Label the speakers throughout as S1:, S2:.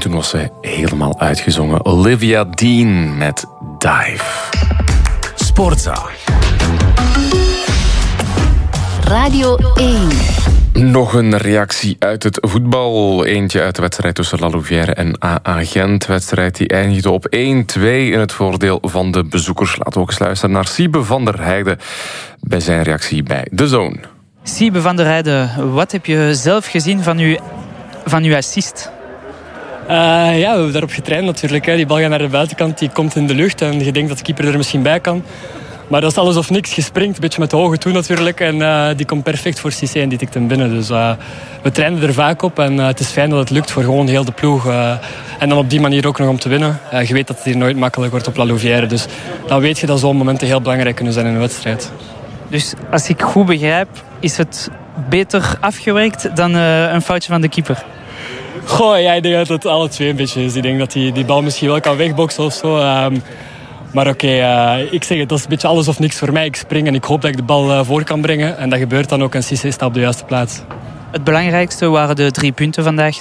S1: toen was ze helemaal uitgezongen. Olivia Dean met Dive.
S2: Sportza.
S3: Radio 1.
S1: Nog een reactie uit het voetbal. Eentje uit de wedstrijd tussen La Louvière en AA Gent. Wedstrijd die eindigde op 1-2 in het voordeel van de bezoekers. Laten we ook eens luisteren naar Siebe van der Heijden bij zijn reactie bij The Zone.
S4: Siebe van der Heijden, wat heb je zelf gezien van uw assist?
S5: Ja, we hebben daarop getraind natuurlijk. Die bal gaat naar de buitenkant, die komt in de lucht en je denkt dat de keeper er misschien bij kan. Maar dat is alles of niks. Je springt een beetje met de ogen toe natuurlijk. En die komt perfect voor Cissé en die tikt hem binnen. Dus we trainen er vaak op. En het is fijn dat het lukt voor gewoon heel de ploeg. En dan op die manier ook nog om te winnen. Je weet dat het hier nooit makkelijk wordt op La Louvière. Dus dan weet je dat zo'n momenten heel belangrijk kunnen zijn in een wedstrijd.
S4: Dus als ik goed begrijp, is het beter afgewerkt dan een foutje van de keeper?
S5: Goh, ja, ik denk dat het alle twee een beetje is. Ik denk dat die bal misschien wel kan wegboksen of zo. Maar oké, ik zeg het, dat is een beetje alles of niks voor mij. Ik spring en ik hoop dat ik de bal voor kan brengen. En dat gebeurt dan ook en Cissé staat op de juiste plaats.
S4: Het belangrijkste waren de 3 punten vandaag.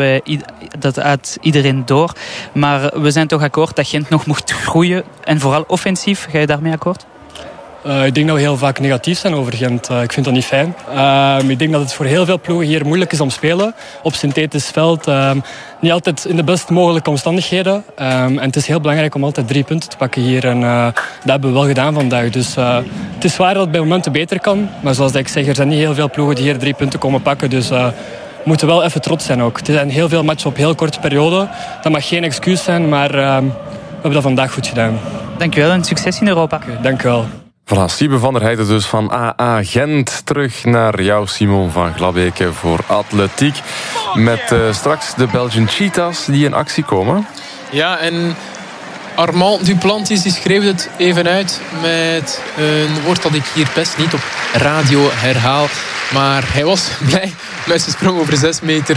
S4: Dat had iedereen door. Maar we zijn toch akkoord dat Gent nog mocht groeien. En vooral offensief. Ga je daarmee akkoord?
S5: Ik denk dat we heel vaak negatief zijn over Gent. Ik vind dat niet fijn. Ik denk dat het voor heel veel ploegen hier moeilijk is om te spelen. Op synthetisch veld. Niet altijd in de best mogelijke omstandigheden. En het is heel belangrijk om altijd 3 punten te pakken hier. En dat hebben we wel gedaan vandaag. Dus het is waar dat het bij momenten beter kan. Maar zoals ik zeg, er zijn niet heel veel ploegen die hier 3 punten komen pakken. Dus we moeten wel even trots zijn ook. Er zijn heel veel matchen op heel korte periode. Dat mag geen excuus zijn, maar we hebben dat vandaag goed gedaan.
S4: Dankjewel en succes in Europa.
S5: Okay, dank u wel.
S1: Voilà, Siebe van der Heijden dus van AA Gent. Terug naar jou, Simon van Glabeke, voor atletiek. Met straks de Belgian Cheetahs die in actie komen.
S6: Ja, en Armand Duplantis die schreef het even uit met een woord dat ik hier best niet op radio herhaal. Maar hij was blij met zijn sprong over 6,15 meter.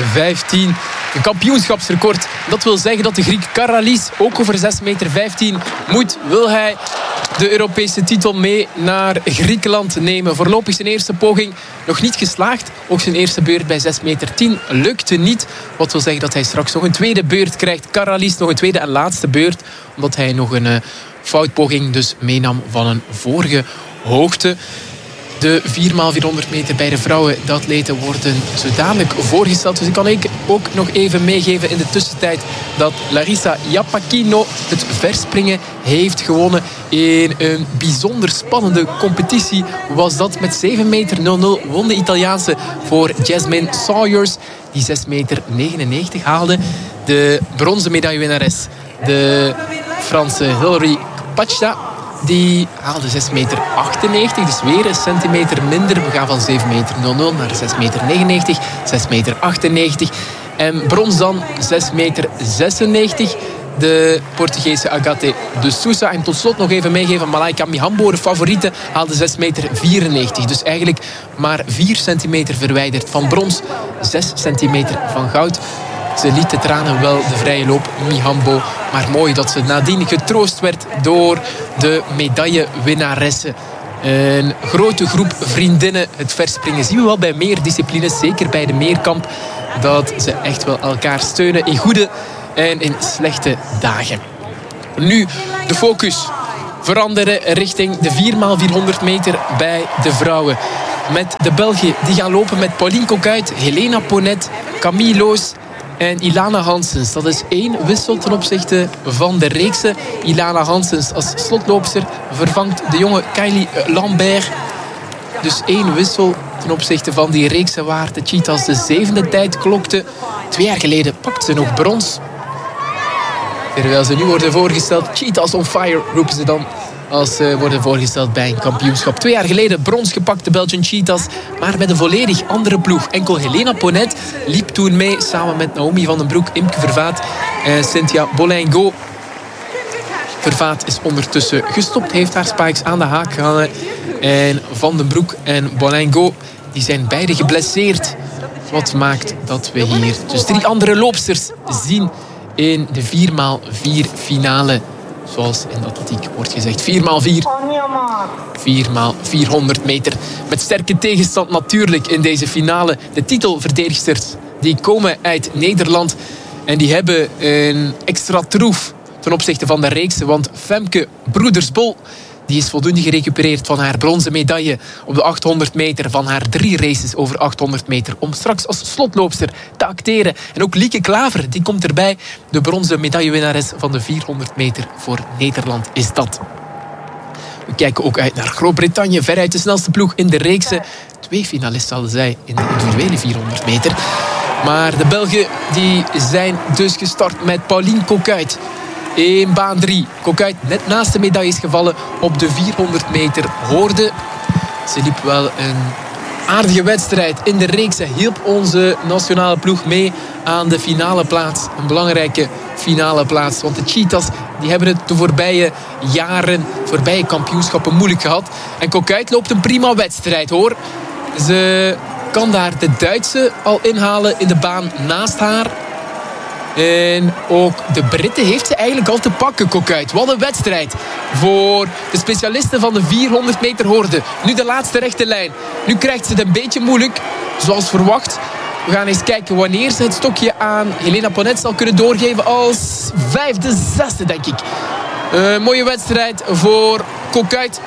S6: Een kampioenschapsrecord. Dat wil zeggen dat de Griek Karalis ook over 6,15 meter moet. Wil hij de Europese titel mee naar Griekenland nemen. Voorlopig zijn eerste poging nog niet geslaagd. Ook zijn eerste beurt bij 6,10 meter lukte niet. Wat wil zeggen dat hij straks nog een tweede beurt krijgt. Karalis nog een tweede en laatste beurt. Omdat hij nog een foutpoging dus meenam van een vorige hoogte. De 4x400 meter bij de vrouwen, de atleten worden zodanig voorgesteld. Dus ik kan ook nog even meegeven in de tussentijd dat Larissa Iapacchino het verspringen heeft gewonnen. In een bijzonder spannende competitie was dat. Met 7,00 meter won de Italiaanse voor Jasmine Sawyers, die 6,99 meter haalde. De bronzen medaillewinnares, de Franse Hilary Pachta, die haalde 6,98 meter. Dus weer een centimeter minder. We gaan van 7,00 meter naar 6,99 meter. 6,98 meter. En brons dan 6,96 meter. De Portugese Agate de Sousa. En tot slot nog even meegeven. Malaika Mihambo, de favoriete, haalde 6,94 meter. Dus eigenlijk maar 4 centimeter verwijderd van brons. 6 centimeter van goud. Ze liet de tranen wel de vrije loop, Mihambo. Maar mooi dat ze nadien getroost werd door de medaillewinnaressen. Een grote groep vriendinnen. Het verspringen zien we wel bij meer disciplines. Zeker bij de meerkamp. Dat ze echt wel elkaar steunen in goede en in slechte dagen. Nu de focus veranderen richting de 4x400 meter bij de vrouwen. Met de Belgen die gaan lopen met Pauline Coquuyt, Helena Ponet, Camille Loos en Ilana Hansens. Dat is 1 wissel ten opzichte van de reeksen. Ilana Hansens als slotloopster vervangt de jonge Kylie Lambert. Dus 1 wissel ten opzichte van die reeksen waar de Cheetahs de 7e tijd klokte. 2 jaar geleden pakte ze nog brons. Terwijl ze nu worden voorgesteld. Cheetahs on fire roepen ze dan als ze worden voorgesteld bij een kampioenschap. 2 jaar geleden brons gepakt, de Belgian Cheetahs. Maar met een volledig andere ploeg. Enkel Helena Ponet liep toen mee samen met Naomi van den Broek, Imke Vervaat en Cynthia Bolingo. Vervaat is ondertussen gestopt, heeft haar spikes aan de haak gehangen. En Van den Broek en Bolingo die zijn beide geblesseerd. Wat maakt dat we hier dus 3 andere loopsters zien in de 4x4 finale. Zoals in de atletiek wordt gezegd. 4x4. 4x400 meter. Met sterke tegenstand natuurlijk in deze finale. De titelverdedigsters die komen uit Nederland. En die hebben een extra troef ten opzichte van de reeksen. Want Femke Broedersbol die is voldoende gerecupereerd van haar bronzen medaille op de 800 meter. Van haar 3 races over 800 meter. Om straks als slotloopster te acteren. En ook Lieke Klaver, die komt erbij. De bronzen medaillewinnares van de 400 meter voor Nederland is dat. We kijken ook uit naar Groot-Brittannië. Veruit de snelste ploeg in de reeksen. 2 finalisten hadden zij in de individuele 400 meter. Maar de Belgen die zijn dus gestart met Pauline Coquuyt. In baan 3. Coquuyt net naast de medailles gevallen op de 400 meter hoorde. Ze liep wel een aardige wedstrijd in de reeks. Ze hielp onze nationale ploeg mee aan de finale plaats. Een belangrijke finale plaats. Want de Cheetahs die hebben het de voorbije jaren, voorbije kampioenschappen moeilijk gehad. En Coquuyt loopt een prima wedstrijd hoor. Ze kan daar de Duitse al inhalen in de baan naast haar. En ook de Britten heeft ze eigenlijk al te pakken, Coquuyt. Wat een wedstrijd voor de specialisten van de 400 meter hoorde. Nu de laatste rechte lijn. Nu krijgt ze het een beetje moeilijk, zoals verwacht. We gaan eens kijken wanneer ze het stokje aan Helena Ponnet zal kunnen doorgeven als 5e, 6e, denk ik. Een mooie wedstrijd voor Coquuyt.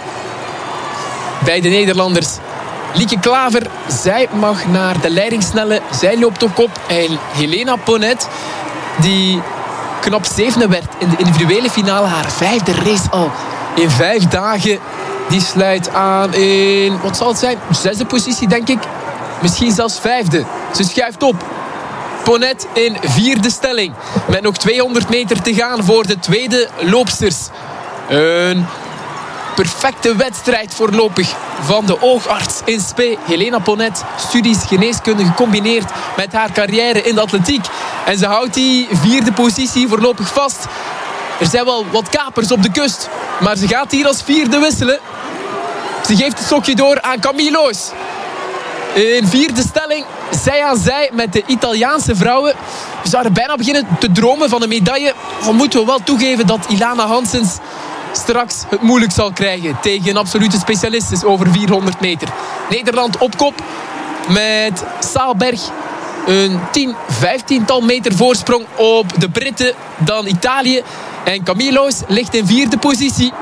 S6: Bij de Nederlanders. Lieke Klaver, zij mag naar de leidingssnelle. Zij loopt op kop. En Helena Ponnet, die knap 7e werd in de individuele finale. Haar 5e race al in 5 dagen. Die sluit aan in, wat zal het zijn? 6e positie, denk ik. Misschien zelfs 5e. Ze schuift op. Ponnet in 4e stelling. Met nog 200 meter te gaan voor de tweede loopsters. Een perfecte wedstrijd voorlopig van de oogarts in Spe. Helena Ponnet, studies geneeskunde gecombineerd met haar carrière in de atletiek. En ze houdt die 4e positie voorlopig vast. Er zijn wel wat kapers op de kust, maar ze gaat hier als 4e wisselen. Ze geeft het stokje door aan Camille Loos. In 4e stelling, zij aan zij met de Italiaanse vrouwen. We zouden bijna beginnen te dromen van een medaille. Dan moeten we wel toegeven dat Ilana Hanssens straks het moeilijk zal krijgen tegen een absolute specialist over 400 meter. Nederland op kop met Saalberg. Een 10-15-tal meter voorsprong op de Britten, dan Italië. En Camille Loos ligt in 4e positie.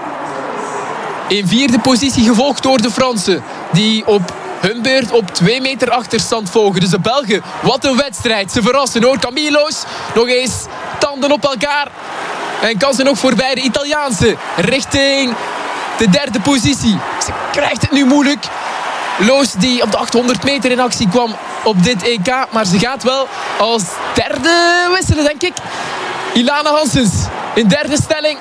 S6: In 4e positie gevolgd door de Fransen, die op hun beurt op 2 meter achterstand volgen. Dus de Belgen, wat een wedstrijd. Ze verrassen hoor. Camille Loos nog eens tanden op elkaar. En kan ze nog voorbij de Italiaanse richting de 3e positie. Ze krijgt het nu moeilijk. Loos die op de 800 meter in actie kwam op dit EK. Maar ze gaat wel als 3e wisselen, denk ik. Ilana Hanssens in 3e stelling.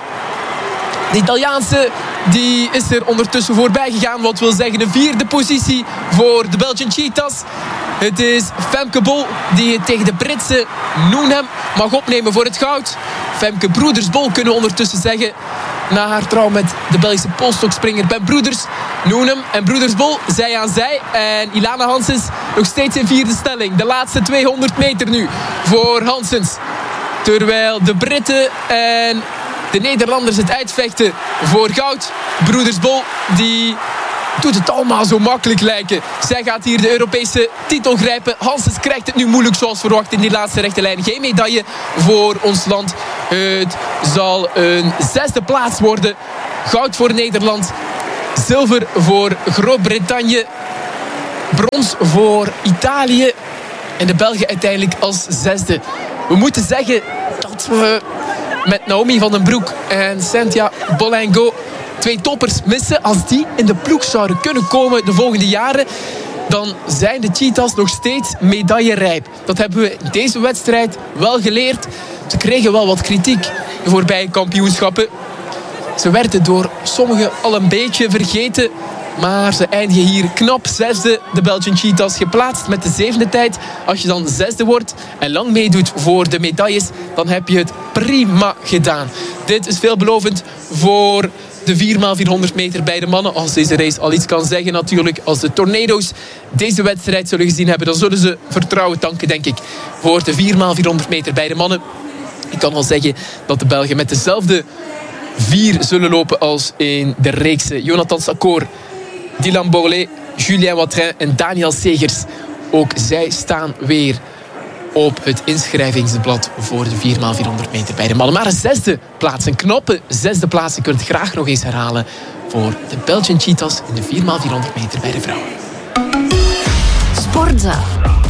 S6: De Italiaanse die is er ondertussen voorbij gegaan. Wat wil zeggen een 4e positie voor de Belgian Cheetahs. Het is Femke Bol die het tegen de Britse Noonan mag opnemen voor het goud. Femke Broedersbol kunnen we ondertussen zeggen. Na haar trouw met de Belgische polstokspringer Ben Broeders. Noonan en Broedersbol, zij aan zij. En Ilana Hanssens nog steeds in 4e stelling. De laatste 200 meter nu voor Hanssens. Terwijl de Britten en de Nederlanders het uitvechten voor goud. Broedersbol die doet het allemaal zo makkelijk lijken. Zij gaat hier de Europese titel grijpen. Hanssens krijgt het nu moeilijk zoals verwacht in die laatste rechte lijn. Geen medaille voor ons land. Het zal een 6e plaats worden. Goud voor Nederland. Zilver voor Groot-Brittannië. Brons voor Italië. En de Belgen uiteindelijk als 6e. We moeten zeggen dat we met Naomi van den Broek en Cynthia Bolingo 2 toppers missen. Als die in de ploeg zouden kunnen komen de volgende jaren, dan zijn de Cheetahs nog steeds medaillerijp. Dat hebben we in deze wedstrijd wel geleerd. Ze kregen wel wat kritiek in voorbije kampioenschappen. Ze werden door sommigen al een beetje vergeten. Maar ze eindigen hier knap 6e, de Belgian Cheetahs, geplaatst met de 7e tijd. Als je dan 6e wordt en lang meedoet voor de medailles, dan heb je het prima gedaan. Dit is veelbelovend voor de 4x400 meter bij de mannen. Als deze race al iets kan zeggen natuurlijk. Als de Tornado's deze wedstrijd zullen gezien hebben, dan zullen ze vertrouwen tanken, denk ik, voor de 4x400 meter bij de mannen. Ik kan al zeggen dat de Belgen met dezelfde 4 zullen lopen als in de reeksen. Jonathan Sakor, Dylan Borlée, Julien Watrin en Daniel Segers. Ook zij staan weer op het inschrijvingsblad voor de 4x400 meter bij de mannen. Maar een 6e plaats, een knappe 6e plaats. Ik wil het graag nog eens herhalen voor de Belgian Cheetahs in de 4x400 meter bij de vrouwen.
S3: Sportza.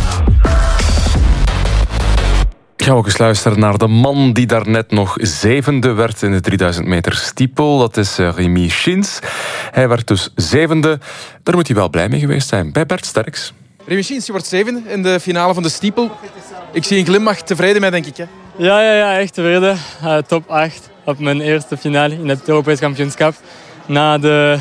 S1: Gaan we ook eens luisteren naar de man die daarnet nog 7e werd in de 3000 meter stiepel. Dat is Remy Schins. Hij werd dus 7e. Daar moet hij wel blij mee geweest zijn. Bij Bert Sterks.
S7: Remy Schins, je wordt 7e in de finale van de stiepel. Ik zie een glimlach, tevreden mee, denk ik. Hè?
S5: Ja, echt tevreden. Top 8 op mijn eerste finale in het Europees kampioenschap. Na de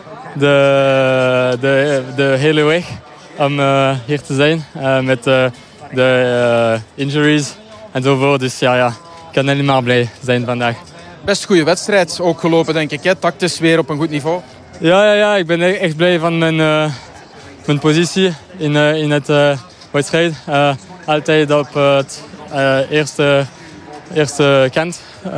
S5: hele weg om hier te zijn met de injuries enzovoort. Dus ja, ik kan alleen maar blij zijn vandaag.
S7: Best goede wedstrijd ook gelopen, denk ik. Hè? Tactisch weer op een goed niveau.
S5: Ja, ik ben echt blij van mijn positie in het wedstrijd. Altijd op het eerste kant.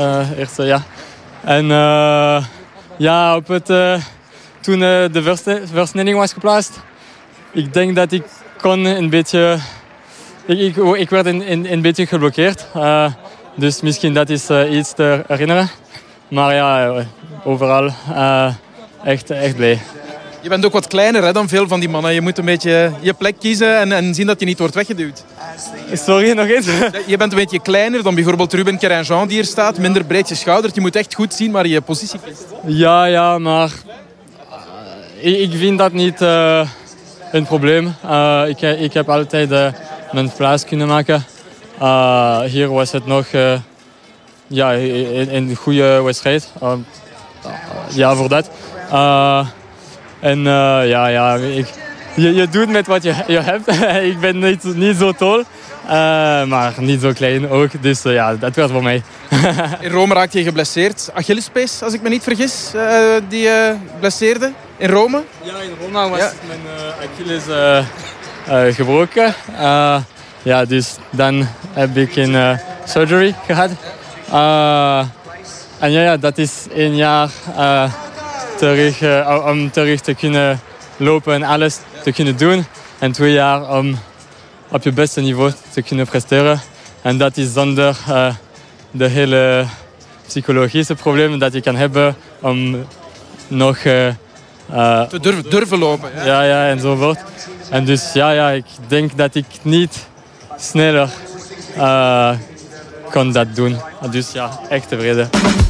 S5: En op het, toen de versnelling was geplaatst, ik denk dat ik kon een beetje... Ik werd een beetje geblokkeerd. Dus misschien dat is iets te herinneren. Maar ja, overal echt blij.
S7: Je bent ook wat kleiner hè, dan veel van die mannen. Je moet een beetje je plek kiezen en zien dat je niet wordt weggeduwd.
S5: Sorry, nog eens?
S7: Je bent een beetje kleiner dan bijvoorbeeld Ruben Keranjean die hier staat. Minder breed geschouderd. Je moet echt goed zien waar je positie kiest.
S5: Ja, maar ik vind dat niet een probleem. Ik heb altijd mijn plaats kunnen maken. Hier was het nog een goede wedstrijd. Voor dat. Je doet met wat je hebt. Ik ben niet zo tol, maar niet zo klein ook. Dus dat werd voor mij.
S7: In Rome raakte je geblesseerd. Achillespees, als ik me niet vergis, die blesseerde in Rome.
S5: Ja, in Rome was mijn Achilles gebroken. Dus dan heb ik een surgery gehad. En dat is 1 jaar om terug te kunnen lopen en alles te kunnen doen. En 2 jaar om op je beste niveau te kunnen presteren. En dat is zonder de hele psychologische problemen dat je kan hebben om nog...
S7: te durven lopen.
S5: Ja, enzovoort. En dus ik denk dat ik niet sneller kon dat doen. Dus echt tevreden.